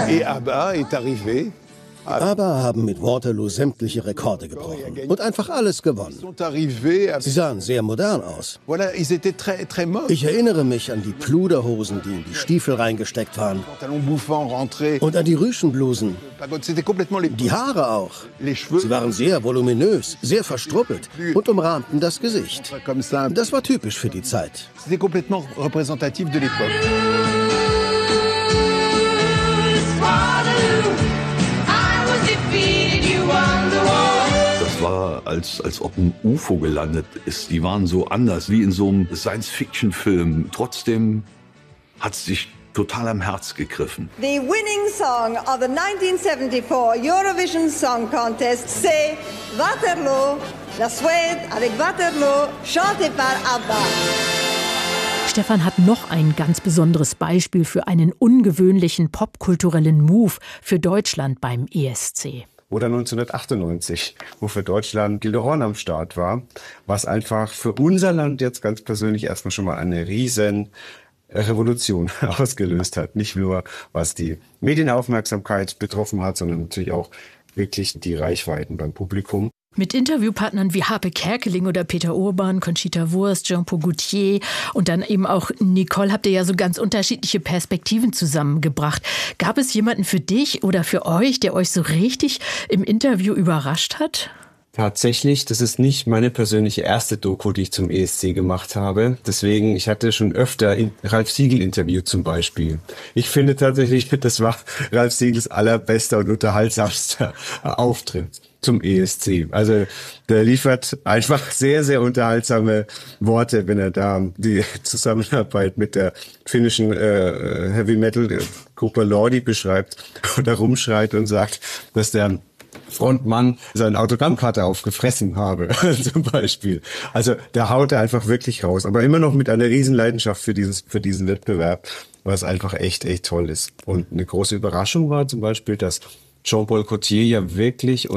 Et ABBA est arrivé. ABBA haben mit Waterloo sämtliche Rekorde gebrochen und einfach alles gewonnen. Sie sahen sehr modern aus. Ich erinnere mich an die Pluderhosen, die in die Stiefel reingesteckt waren. Und an die Rüschenblusen. Die Haare auch. Sie waren sehr voluminös, sehr verstruppelt und umrahmten das Gesicht. Das war typisch für die Zeit. C'était complètement représentatif de l'époque. Das war, als ob ein UFO gelandet ist. Die waren so anders, wie in so einem Science-Fiction-Film. Trotzdem hat es sich total am Herz gegriffen. The winning song of the 1974 Eurovision Song Contest, c'est Waterloo, la Suède avec Waterloo, chanté par ABBA. Stefan hat noch ein ganz besonderes Beispiel für einen ungewöhnlichen popkulturellen Move für Deutschland beim ESC. Oder 1998, wo für Deutschland Gilderon am Start war, was einfach für unser Land jetzt ganz persönlich erstmal schon mal eine riesen Revolution ausgelöst hat. Nicht nur, was die Medienaufmerksamkeit betroffen hat, sondern natürlich auch wirklich die Reichweiten beim Publikum. Mit Interviewpartnern wie Harpe Kerkeling oder Peter Urban, Conchita Wurst, Jean-Paul Gaultier und dann eben auch Nicole habt ihr ja so ganz unterschiedliche Perspektiven zusammengebracht. Gab es jemanden für dich oder für euch, der euch so richtig im Interview überrascht hat? Tatsächlich, das ist nicht meine persönliche erste Doku, die ich zum ESC gemacht habe. Deswegen, ich hatte schon öfter Ralf Siegel-Interview zum Beispiel. Ich finde tatsächlich, das war Ralf Siegels allerbester und unterhaltsamster Auftritt zum ESC. Also der liefert einfach sehr, sehr unterhaltsame Worte, wenn er da die Zusammenarbeit mit der finnischen Heavy-Metal-Gruppe Lordi beschreibt oder rumschreit und sagt, dass der Frontmann seine Autogrammkarte aufgefressen habe, zum Beispiel. Also der haut er einfach wirklich raus, aber immer noch mit einer riesen Leidenschaft für diesen Wettbewerb, was einfach echt toll ist. Und eine große Überraschung war zum Beispiel, dass Jean-Paul Gaultier ja wirklich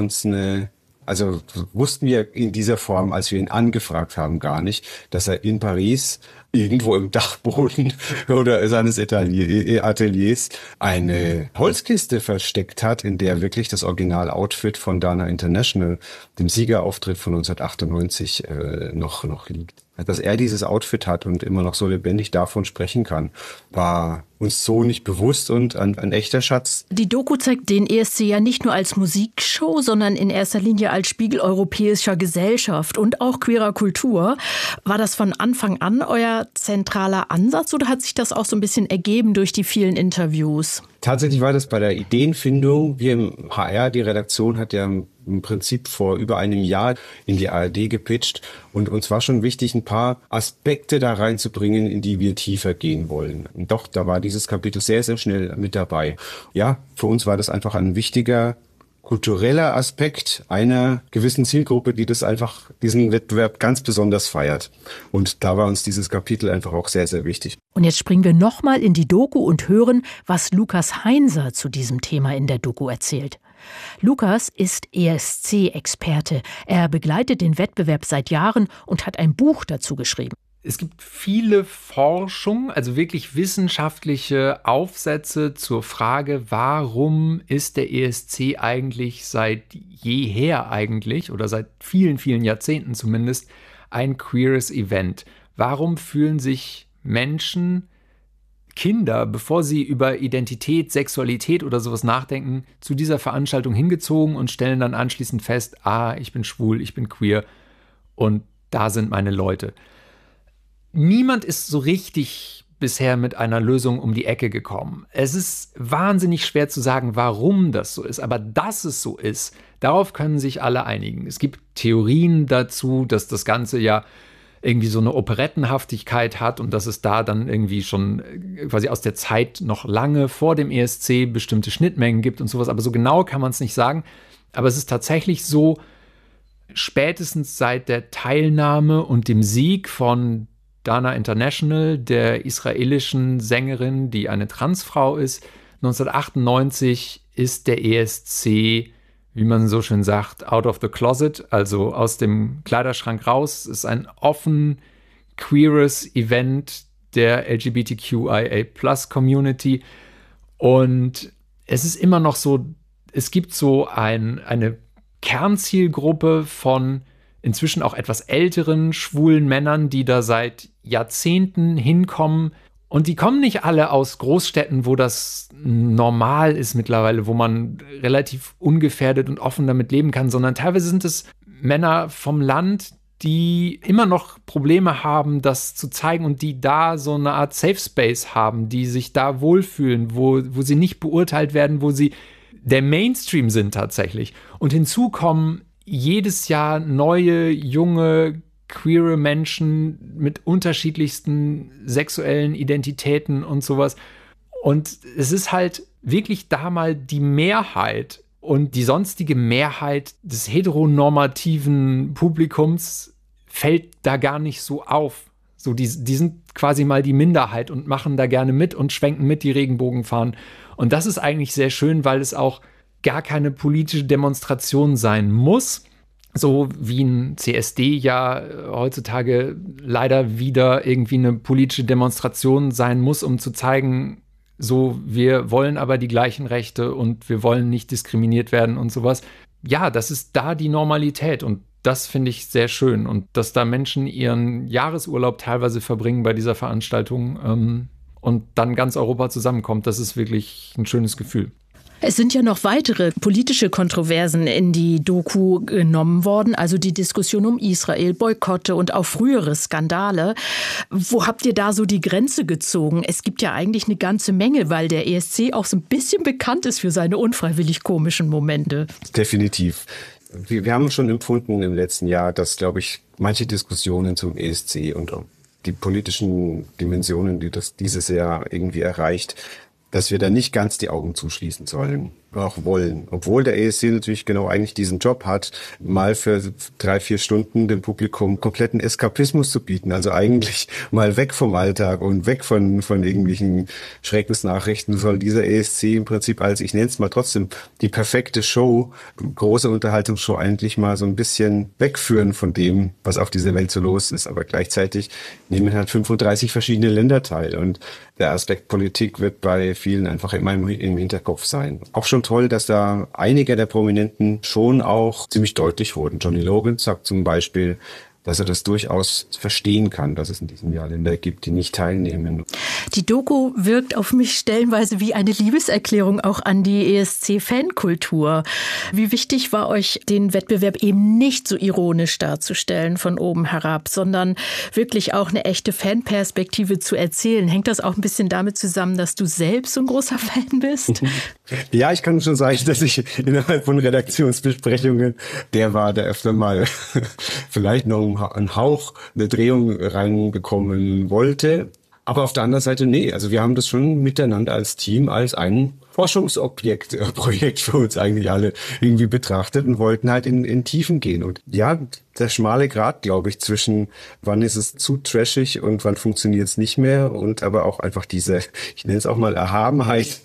also wussten wir in dieser Form, als wir ihn angefragt haben, gar nicht, dass er in Paris irgendwo im Dachboden oder seines Ateliers eine Holzkiste versteckt hat, in der wirklich das Original-Outfit von Dana International, dem Siegerauftritt von 1998, noch liegt. Dass er dieses Outfit hat und immer noch so lebendig davon sprechen kann, war uns so nicht bewusst und ein echter Schatz. Die Doku zeigt den ESC ja nicht nur als Musikshow, sondern in erster Linie als Spiegel europäischer Gesellschaft und auch queerer Kultur. War das von Anfang an euer zentraler Ansatz oder hat sich das auch so ein bisschen ergeben durch die vielen Interviews? Tatsächlich war das bei der Ideenfindung. Wir im HR, die Redaktion hat ja im Prinzip vor über einem Jahr in die ARD gepitcht und uns war schon wichtig, ein paar Aspekte da reinzubringen, in die wir tiefer gehen wollen. Und doch, da war dieses Kapitel sehr, sehr schnell mit dabei. Ja, für uns war das einfach ein wichtiger kultureller Aspekt einer gewissen Zielgruppe, die das einfach, diesen Wettbewerb ganz besonders feiert. Und da war uns dieses Kapitel einfach auch sehr, sehr wichtig. Und jetzt springen wir nochmal in die Doku und hören, was Lukas Heinser zu diesem Thema in der Doku erzählt. Lukas ist ESC-Experte. Er begleitet den Wettbewerb seit Jahren und hat ein Buch dazu geschrieben. Es gibt viele Forschung, also wirklich wissenschaftliche Aufsätze zur Frage, warum ist der ESC eigentlich seit jeher eigentlich oder seit vielen, vielen Jahrzehnten zumindest ein queeres Event? Warum fühlen sich Menschen, Kinder, bevor sie über Identität, Sexualität oder sowas nachdenken, zu dieser Veranstaltung hingezogen und stellen dann anschließend fest, ich bin schwul, ich bin queer und da sind meine Leute. Niemand ist so richtig bisher mit einer Lösung um die Ecke gekommen. Es ist wahnsinnig schwer zu sagen, warum das so ist, aber dass es so ist, darauf können sich alle einigen. Es gibt Theorien dazu, dass das Ganze ja irgendwie so eine Operettenhaftigkeit hat und dass es da dann irgendwie schon quasi aus der Zeit noch lange vor dem ESC bestimmte Schnittmengen gibt und sowas, aber so genau kann man es nicht sagen. Aber es ist tatsächlich so, spätestens seit der Teilnahme und dem Sieg von Dana International, der israelischen Sängerin, die eine Transfrau ist, 1998 ist der ESC, wie man so schön sagt, out of the closet, also aus dem Kleiderschrank raus. Es ist ein offen queeres Event der LGBTQIA+ Community und es ist immer noch so, es gibt so eine Kernzielgruppe von inzwischen auch etwas älteren schwulen Männern, die da seit Jahrzehnten hinkommen. Und die kommen nicht alle aus Großstädten, wo das normal ist mittlerweile, wo man relativ ungefährdet und offen damit leben kann, sondern teilweise sind es Männer vom Land, die immer noch Probleme haben, das zu zeigen und die da so eine Art Safe Space haben, die sich da wohlfühlen, wo sie nicht beurteilt werden, wo sie der Mainstream sind tatsächlich. Und hinzu kommen jedes Jahr neue, junge, queere Menschen mit unterschiedlichsten sexuellen Identitäten und sowas. Und es ist halt wirklich da mal die Mehrheit und die sonstige Mehrheit des heteronormativen Publikums fällt da gar nicht so auf. So, die sind quasi mal die Minderheit und machen da gerne mit und schwenken mit die Regenbogenfahnen. Und das ist eigentlich sehr schön, weil es auch gar keine politische Demonstration sein muss, so wie ein CSD ja heutzutage leider wieder irgendwie eine politische Demonstration sein muss, um zu zeigen, so, wir wollen aber die gleichen Rechte und wir wollen nicht diskriminiert werden und sowas. Ja, das ist da die Normalität und das finde ich sehr schön. Und dass da Menschen ihren Jahresurlaub teilweise verbringen bei dieser Veranstaltung und dann ganz Europa zusammenkommt, das ist wirklich ein schönes Gefühl. Es sind ja noch weitere politische Kontroversen in die Doku genommen worden, also die Diskussion um Israel, Boykotte und auch frühere Skandale. Wo habt ihr da so die Grenze gezogen? Es gibt ja eigentlich eine ganze Menge, weil der ESC auch so ein bisschen bekannt ist für seine unfreiwillig komischen Momente. Definitiv. Wir haben schon empfunden im letzten Jahr, dass, glaube ich, manche Diskussionen zum ESC und die politischen Dimensionen, die das dieses Jahr irgendwie erreicht, dass wir da nicht ganz die Augen zuschließen sollen, auch wollen. Obwohl der ESC natürlich genau eigentlich diesen Job hat, mal für 3-4 Stunden dem Publikum kompletten Eskapismus zu bieten. Also eigentlich mal weg vom Alltag und weg von irgendwelchen Schreckensnachrichten soll dieser ESC im Prinzip als, ich nenne es mal trotzdem, die perfekte Show, große Unterhaltungsshow eigentlich mal so ein bisschen wegführen von dem, was auf dieser Welt so los ist. Aber gleichzeitig nehmen halt 35 verschiedene Länder teil und der Aspekt Politik wird bei vielen einfach immer im Hinterkopf sein. Auch schon toll, dass da einige der Prominenten schon auch ziemlich deutlich wurden. Johnny Logan sagt zum Beispiel, dass er das durchaus verstehen kann, dass es in diesem Jahr Länder gibt, die nicht teilnehmen. Die Doku wirkt auf mich stellenweise wie eine Liebeserklärung auch an die ESC-Fankultur. Wie wichtig war euch, den Wettbewerb eben nicht so ironisch darzustellen von oben herab, sondern wirklich auch eine echte Fanperspektive zu erzählen? Hängt das auch ein bisschen damit zusammen, dass du selbst so ein großer Fan bist? Ja, ich kann schon sagen, dass ich innerhalb von Redaktionsbesprechungen, der öfter mal vielleicht noch einen Hauch, eine Drehung reinbekommen wollte. Aber auf der anderen Seite, nee, also wir haben das schon miteinander als Team, als ein Projekt für uns eigentlich alle irgendwie betrachtet und wollten halt in Tiefen gehen. Und ja, der schmale Grat, glaube ich, zwischen wann ist es zu trashig und wann funktioniert es nicht mehr und aber auch einfach diese, ich nenne es auch mal Erhabenheit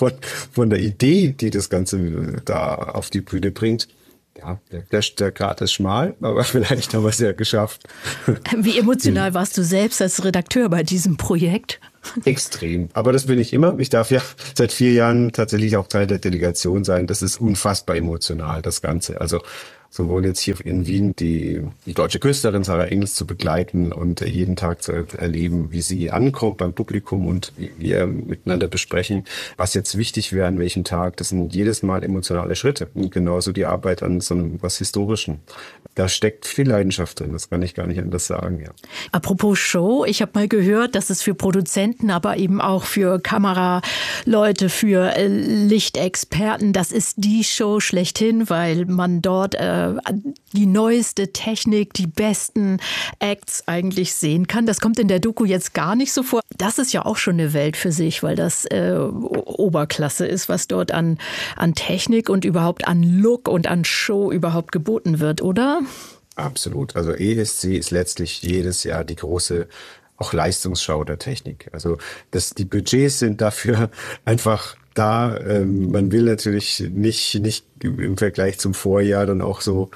von der Idee, die das Ganze da auf die Bühne bringt. Ja, der Grat ist schmal, aber vielleicht haben wir es ja geschafft. Wie emotional warst du selbst als Redakteur bei diesem Projekt? Extrem. Aber das bin ich immer. Ich darf ja seit 4 Jahren tatsächlich auch Teil der Delegation sein. Das ist unfassbar emotional, das Ganze. Also sowohl jetzt hier in Wien die deutsche Künstlerin Sarah Engels zu begleiten und jeden Tag zu erleben, wie sie ankommt beim Publikum und wie wir miteinander besprechen, was jetzt wichtig wäre an welchem Tag. Das sind jedes Mal emotionale Schritte. Und genauso die Arbeit an so einem was Historischen. Da steckt viel Leidenschaft drin, das kann ich gar nicht anders sagen. Ja. Apropos Show, ich habe mal gehört, dass es für Produzenten, aber eben auch für Kameraleute, für Lichtexperten, das ist die Show schlechthin, weil man dort die neueste Technik, die besten Acts eigentlich sehen kann. Das kommt in der Doku jetzt gar nicht so vor. Das ist ja auch schon eine Welt für sich, weil das Oberklasse ist, was dort an Technik und überhaupt an Look und an Show überhaupt geboten wird, oder? Absolut. Also ESC ist letztlich jedes Jahr die große auch Leistungsschau der Technik. Also die Budgets sind dafür einfach man will natürlich nicht im Vergleich zum Vorjahr dann auch so,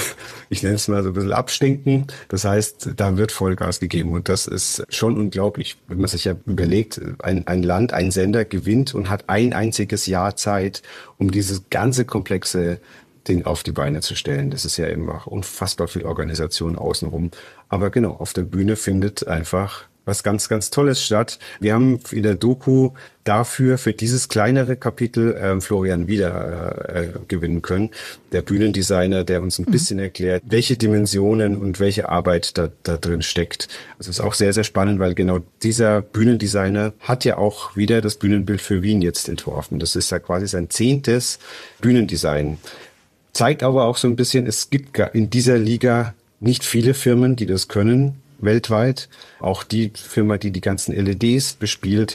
ich nenne es mal so ein bisschen abstinken. Das heißt, da wird Vollgas gegeben und das ist schon unglaublich, wenn man sich ja überlegt, ein Land, ein Sender gewinnt und hat ein einziges Jahr Zeit, um dieses ganze komplexe Ding auf die Beine zu stellen. Das ist ja immer unfassbar viel Organisation außenrum. Aber genau, auf der Bühne findet einfach was ganz, ganz Tolles statt. Wir haben in der Doku für dieses kleinere Kapitel Florian Wieder gewinnen können. Der Bühnendesigner, der uns ein bisschen erklärt, welche Dimensionen und welche Arbeit da drin steckt. Also ist auch sehr, sehr spannend, weil genau dieser Bühnendesigner hat ja auch wieder das Bühnenbild für Wien jetzt entworfen. Das ist ja quasi sein 10. Bühnendesign. Zeigt aber auch so ein bisschen, es gibt in dieser Liga nicht viele Firmen, die das können. Weltweit. Auch die Firma, die ganzen LEDs bespielt,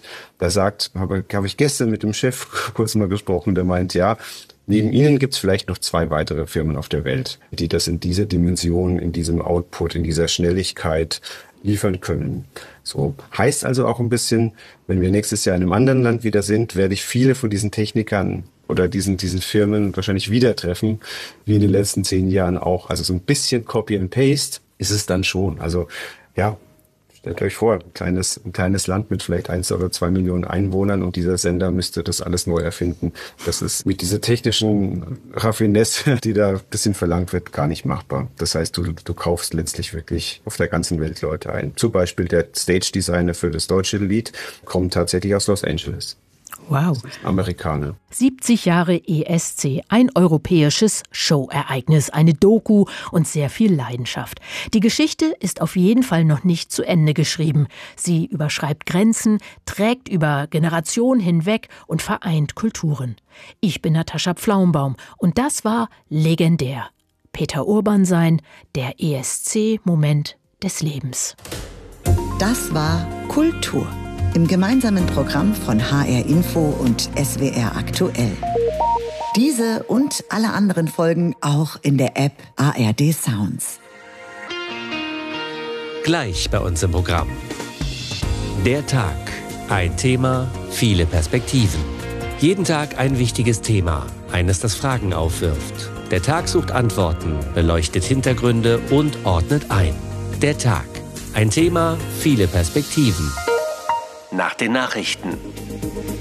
habe ich gestern mit dem Chef kurz mal gesprochen, der meint, ja, neben ihnen gibt's vielleicht noch 2 weitere Firmen auf der Welt, die das in dieser Dimension, in diesem Output, in dieser Schnelligkeit liefern können. So heißt also auch ein bisschen, wenn wir nächstes Jahr in einem anderen Land wieder sind, werde ich viele von diesen Technikern oder diesen Firmen wahrscheinlich wieder treffen, wie in den letzten 10 Jahren auch. Also so ein bisschen Copy and Paste ist es dann schon. Also ja, stellt euch vor, ein kleines Land mit vielleicht 1 oder 2 Millionen Einwohnern und dieser Sender müsste das alles neu erfinden. Das ist mit dieser technischen Raffinesse, die da ein bisschen verlangt wird, gar nicht machbar. Das heißt, du kaufst letztlich wirklich auf der ganzen Welt Leute ein. Zum Beispiel der Stage-Designer für das deutsche Lied kommt tatsächlich aus Los Angeles. Wow. Amerikaner. 70 Jahre ESC, ein europäisches Showereignis, eine Doku und sehr viel Leidenschaft. Die Geschichte ist auf jeden Fall noch nicht zu Ende geschrieben. Sie überschreibt Grenzen, trägt über Generationen hinweg und vereint Kulturen. Ich bin Natascha Pflaumbaum und das war legendär. Peter Urban sein, der ESC-Moment des Lebens. Das war Kultur. Im gemeinsamen Programm von HR Info und SWR Aktuell. Diese und alle anderen Folgen auch in der App ARD Sounds. Gleich bei uns im Programm. Der Tag. Ein Thema, viele Perspektiven. Jeden Tag ein wichtiges Thema, eines, das Fragen aufwirft. Der Tag sucht Antworten, beleuchtet Hintergründe und ordnet ein. Der Tag. Ein Thema, viele Perspektiven. Nach den Nachrichten.